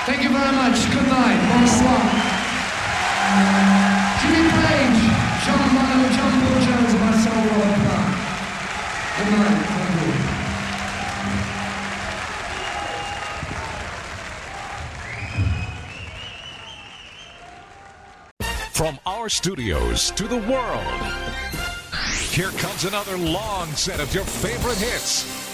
Thank you very much. Good night. Bonsoir. Jimmy Page, John Bono, John Paul Jones, and myself, Robert Plant. Good night. Thank you. From our studios to the world, here comes another long set of your favorite hits.